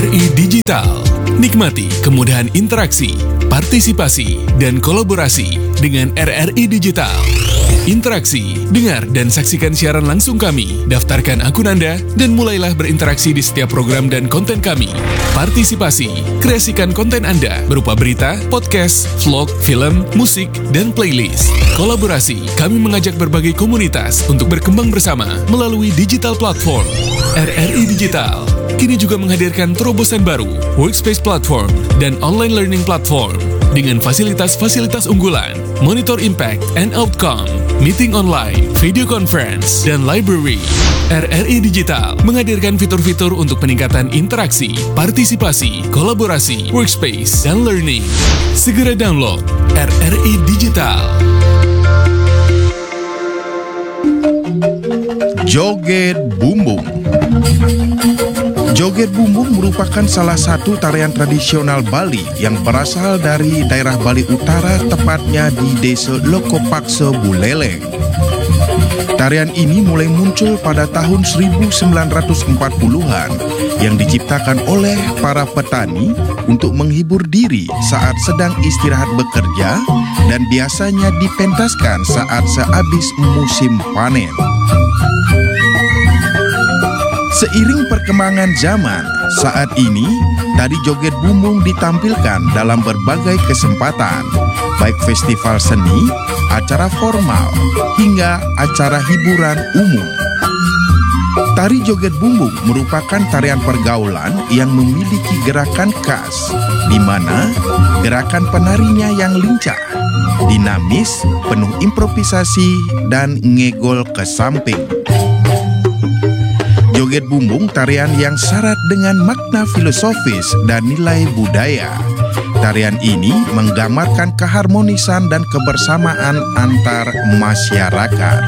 RRI Digital. Nikmati kemudahan interaksi, partisipasi, dan kolaborasi dengan RRI Digital. Interaksi, dengar dan saksikan siaran langsung kami, daftarkan akun Anda, dan mulailah berinteraksi di setiap program dan konten kami. Partisipasi, kreasikan konten Anda berupa berita, podcast, vlog, film, musik, dan playlist. Kolaborasi, kami mengajak berbagai komunitas untuk berkembang bersama melalui digital platform. RRI Digital kini juga menghadirkan terobosan baru, workspace platform, dan online learning platform dengan fasilitas-fasilitas unggulan, monitor impact and outcome, meeting online, video conference, dan library. RRI Digital menghadirkan fitur-fitur untuk peningkatan interaksi, partisipasi, kolaborasi, workspace, dan learning. Segera download RRI Digital. Joget Bumbung. Joget Bumbung merupakan salah satu tarian tradisional Bali yang berasal dari daerah Bali Utara, tepatnya di Desa Lokopaksa Buleleng. Tarian ini mulai muncul pada tahun 1940-an yang diciptakan oleh para petani untuk menghibur diri saat sedang istirahat bekerja dan biasanya dipentaskan saat sehabis musim panen. Seiring perkembangan zaman, saat ini tari joget bumbung ditampilkan dalam berbagai kesempatan, baik festival seni, acara formal, hingga acara hiburan umum. Tari joget bumbung merupakan tarian pergaulan yang memiliki gerakan khas, di mana gerakan penarinya yang lincah, dinamis, penuh improvisasi, dan ngegol ke samping. Joget bumbung tarian yang syarat dengan makna filosofis dan nilai budaya. Tarian ini menggambarkan keharmonisan dan kebersamaan antar masyarakat.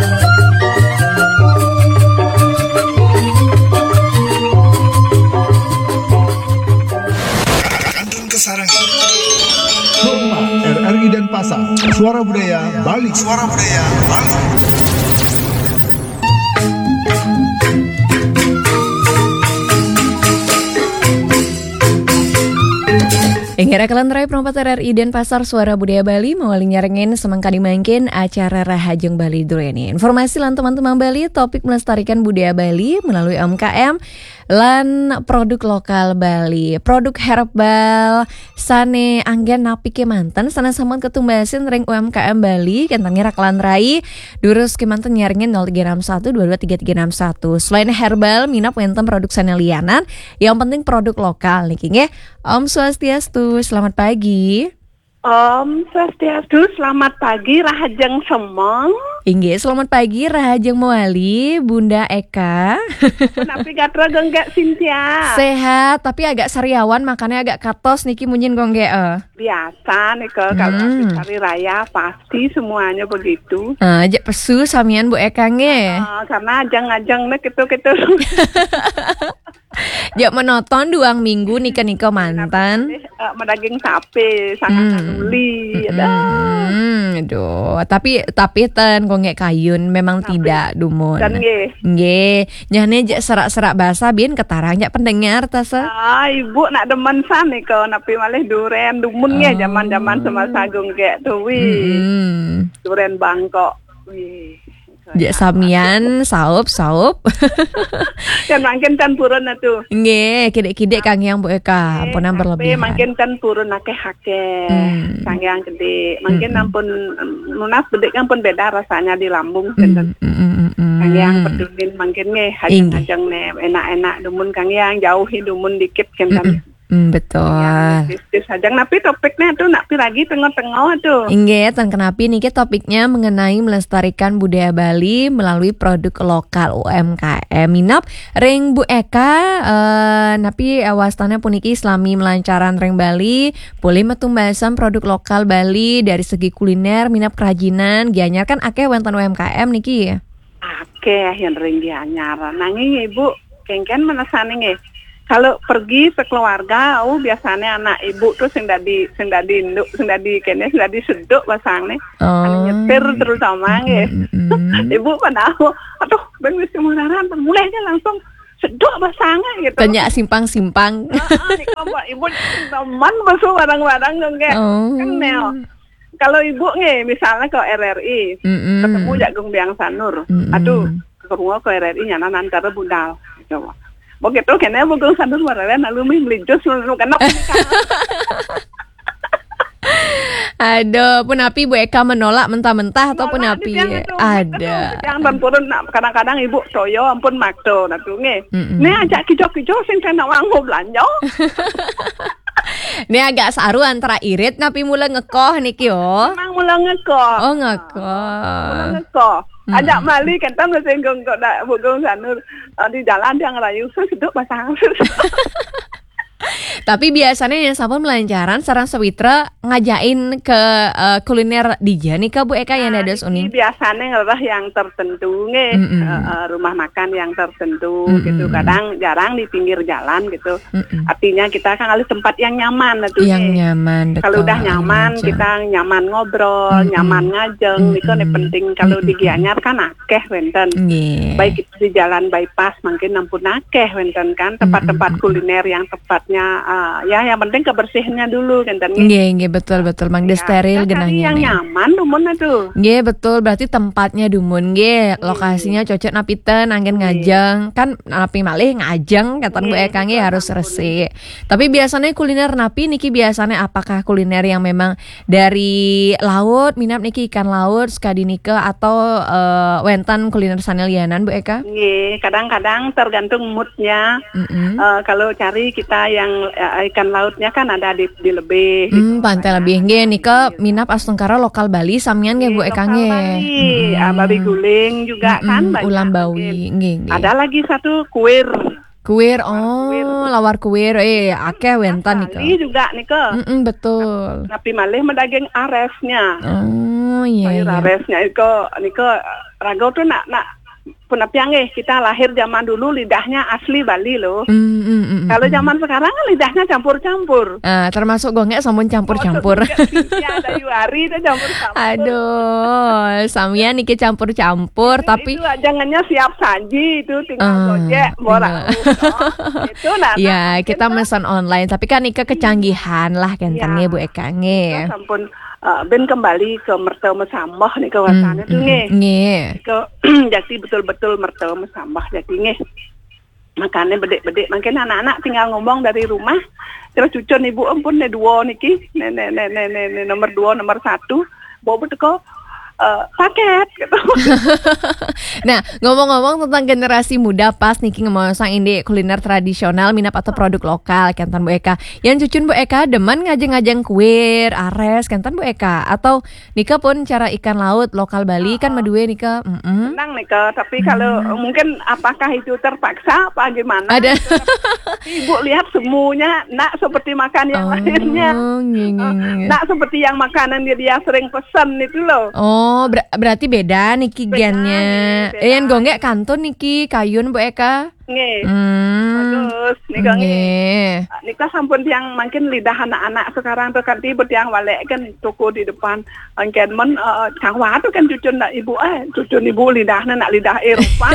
Kantun Kesarangan. Rumah RRI Denpasar. Suara Budaya Bali. Suara Budaya Bali. Ingira kalenderai perompat RRI Denpasar Suara Budaya Bali mawali nyarengin semangka dimangkin acara Rahajeng Bali Dureni. Informasi lan teman-teman Bali topik melestarikan budaya Bali melalui UMKM lan produk lokal Bali. Produk herbal sane anggen napi kemanten sana sampun ketumbasin ring UMKM Bali kentang ngira kalenderai durus kemanten nyarengin 0361 223361. Selain herbal minap wenten produk sane lianan yang penting produk lokal niki nggih. Om Swastiastu, selamat pagi. Om Swastiastu, selamat pagi, Rahajeng Semong. Inggih, selamat pagi, Rahajeng Mawali, Bunda Eka. Tapi gatra genggak Cynthia. Sehat, tapi agak sariawan, makanya agak katos niki munyin gongge. Biasa nih kalau hari raya pasti semuanya begitu. Ajak pesu samian Bu Eka nge. Karena ajang-ajang nih gitu-gitu. Jak menonton 2 minggu nika mantan. Medaging sapi, sangat nuli. Aduh, tapi ten gongge kayun memang tapi, tidak dumun. Dan nggih, nyane jak serak-serak basa bin ketarang jak pendengar tasa. Ibu nak demen san nika napi malih duren dumun nggih zaman-zaman semasa gongge tuh duren Bangkok. Jak samian saup. Kan makin tan purun atuh. Nggih, kidek-kidek Kang Yang Bu Eka, ampunan berlebihan. Makin tan purun akeh-akeh. Kang Yang gede. Makin ampun nunas bedek ampun beda rasanya di lambung senten. Kang Yang pedulin makin nggih hajang ne enak-enak dumun Kang Yang jauhi dumun dikit kentan. Betul. Bisnis saja. Napi topiknya tuh napi lagi tengah-tengah tuh. Ingat, kenapi niki topiknya mengenai melestarikan budaya Bali melalui produk lokal UMKM. Minap ring Bu Eka, napi awastana puniki Islami melancaran ring Bali, boleh metumbasan produk lokal Bali dari segi kuliner, minap kerajinan, gianyar kan akeh wonten UMKM niki. Akeh yang ring gianyar. Nanging Ibu kengken menasane nggih. Kalau pergi sekeluarga, biasanya anak ibu tuh sing dadi induk, sing dadi seduk basane. Anu nyetir terutama nggih. Ibu pada aduh ben wis kemarahan mulai aja langsung sedok basangnya gitu. Tanya simpang-simpang. Niko buat ibu teman masuk barang-barang dong kayak kan neo. Kalau ibu nih misalnya ke RRI ketemu Jagung Biang Sanur, aduh ketemu ke RRI nyana antara budal. Coba. Begitu kena Jagung Sanur warna lalu melinjus lalu kena. Aduh, pun api Bu Eka menolak mentah-mentah ataupun api ada. Yang tempurun kadang-kadang ibu toyo ampun makto natunge. Nih ajak kijok-kijok sing kena wangu belanja. Ini agak saru antara irit napi mula ngekoh niki yo. Memang mula ngekoh. Oh ngekoh. Mula ngekoh. Ajak mali kan tam senggung kok dak Jagung Sanur di jalan dia ngerayu seduk basang. Tapi biasanya yang sampun melancaran sarang sewitra ngajain ke kuliner dija nih ke Bu Eka yang dados uning. Biasanya ngerah yang tertentu rumah makan yang tertentu gitu. Kadang jarang di pinggir jalan gitu. Artinya kita kan harus tempat yang nyaman tuh. Yang nyaman. Kalau udah nyaman kita nyaman ngobrol, nyaman ngajeng, itu nih penting. Kalau di Gianyar kan akeh wenten. Baik itu di jalan bypass mungkin ampun akeh wenten kan tempat-tempat kuliner yang tepatnya ya yang penting kebersihannya dulu kan. Nggih betul Mang steril genahnya. Yang nyaman dumun tuh. Nggih betul berarti tempatnya dumun nggih lokasinya cocok napiten angin ngajeng kan napi malih ngajeng katan Bu Eka nggih harus resik. Tapi biasanya kuliner napi niki biasanya apakah kuliner yang memang dari laut minap niki ikan laut sekadi nike atau wenten kuliner sanelianan Bu Eka? Nggih kadang-kadang tergantung moodnya. Kalau cari kita yang ikan lautnya kan ada di lebih gitu. Pantai lebih nggih nika minap astungkara lokal Bali samian nggih Bu Eka nggih. Babi guling juga kan banyak. Ulam bawi nggih. Ada lagi satu kuir. Kuir lawar kuir akeh wentan nika. Bali juga nika. Betul. Tapi malih mendaging aresnya. Oh iya. Aresnya iko rago tuh nak penapiang kita lahir zaman dulu lidahnya asli Bali loh. Kalau zaman sekarang kan lidahnya campur-campur. Termasuk gongek sampun campur-campur. Ada yuari itu campur-campur. Aduh, samia niki campur-campur tapi itu jangannya siap saji itu tinggal gojek borak. Itu ya kita pesan online tapi kan nika kecanggihan lah kentannya Bu Eka nge. Sampun ben kembali ke mertau mesambah nih kawasannya tuh nge. Jadi betul-betul mertau mesambah jadi nge. Makanya bedek-bedek makin anak-anak tinggal ngomong dari rumah terus cucun ibu ampun dua niki nomor 2 nomor 1 bawa beteko paket gitu. Nah ngomong-ngomong tentang generasi muda pas niki ngomong indi kuliner tradisional minap atau produk lokal kentan Bu Eka yang cucun Bu Eka demen ngajeng-ngajeng kuir ares kentan Bu Eka atau nika pun cara ikan laut lokal Bali kan madue nika senang nika tapi kalau mungkin apakah itu terpaksa apa gimana ada ibu lihat semuanya nak seperti makan yang lainnya nak seperti yang makanan dia sering pesan itu loh. Berarti beda niki gennya. Yang gonggek kanton niki kayun Bu Eka. Nggih. Bagus. Nika sampun yang makin lidah anak-anak sekarang tuh kan tiba yang walek kan toko di depan angken men kangwa tuh kan cucun ibu cucun ibu lidahnya nak lidah Eropa.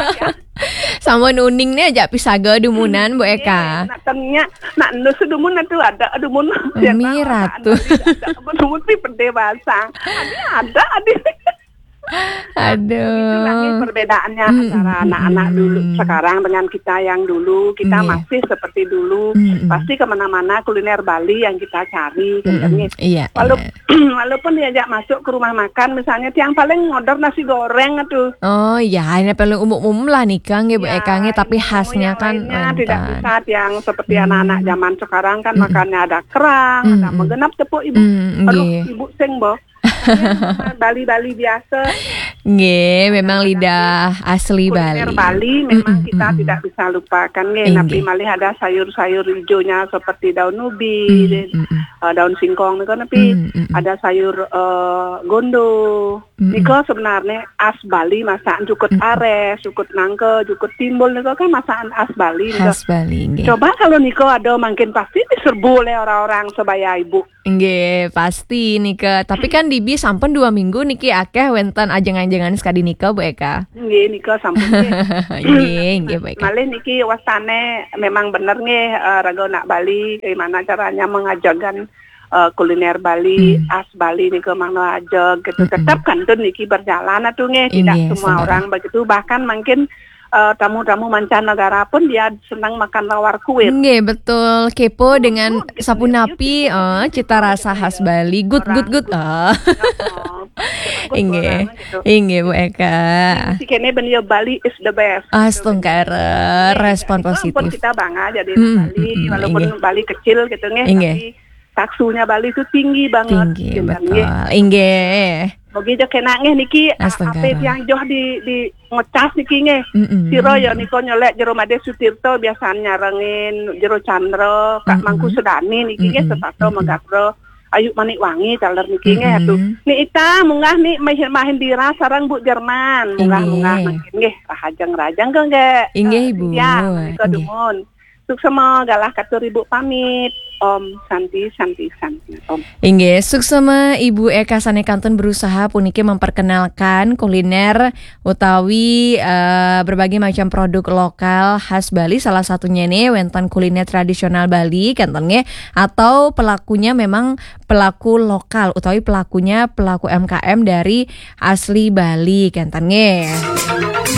Sampun uningnya aja pisaga dumunan Bu Eka. Nak tanya nak nusu dumun itu ada dumun. Mirat tuh. Dumun pi pede basang. Ada. Aduh. Itu perbedaannya antara anak-anak dulu sekarang dengan kita yang dulu. Kita masih seperti dulu. Pasti kemana-mana kuliner Bali yang kita cari. Walaupun diajak masuk ke rumah makan, misalnya yang paling ngodor nasi goreng tuh. Oh iya, ini paling umum lah nih Kang Bu Eka tapi khasnya kan tidak bisa yang seperti anak-anak zaman sekarang kan makannya ada kerang, ada menggenap tepuk ibu. Aduh, ibu sing boh. Bali-Bali biasa. Nggih, memang lidah asli Bali. Kuliner Bali memang kita tidak bisa lupakan nggih. Tapi malih ada sayur-sayur hijaunya seperti daun ubi, daun singkong niku tapi Ada sayur gondo. Niko sebenarnya as Bali masakan cukut ares, cukut nangke, cukut timbul niko kan masakan as Bali. Khas Bali. Nggih. Coba kalau niko ada makin pasti diserbu oleh orang-orang sebaya ibu. Nggih, pasti Nika. Tapi kan dibi sampun 2 minggu niki akeh wenten ajeng-ajengan sekali Nika Bu Eka. Nggih, niko sampun Nggih, Bu Eka. Malih niki wasane memang bener nggih rago nak Bali gimana caranya mengajarkan kuliner Bali, as Bali niko mangno aja gitu. Tetap kan tuh niki berjalan atuh nggih, tidak semua orang begitu, bahkan mungkin tamu-tamu mancanegara pun dia senang makan lawar kuit. Nggih, betul. Kepo dengan sapu napi, cita rasa khas Bali. Good. Nggih, Bu Eka. Si kene benyo Bali is the best. Astungkara, respon positif. Walaupun kita bangga jadi Bali, walaupun Bali kecil gitu nggih, tapi taksunya Bali itu tinggi banget. Tinggi, betul. Nggih. Begitu kena niki apa yang joh di ngecas niki nge. Siro ya niko nyolek jero Made Sutirto biasanya nyarengin jero Chandra, Kak Mangku Sudani niki nge sepato Megapro. Ayu Manik Wangi caler niki nge atuh. Ni ita munggah ni Mahendira sarang Bu Jerman. Munggah makin nge rahajang-rajang ke nge. Inggih Ibu. Ya, niko dumun. Suksema galah katur Ibu pamit. Om Santi Om. Inggih, suksema Ibu Eka Sanekanten berusaha puniki memperkenalkan kuliner utawi berbagai macam produk lokal khas Bali, salah satunya ini wonten kuliner tradisional Bali kanten nggih, atau pelakunya memang pelaku lokal utawi pelakunya pelaku MKM dari asli Bali kanten nggih.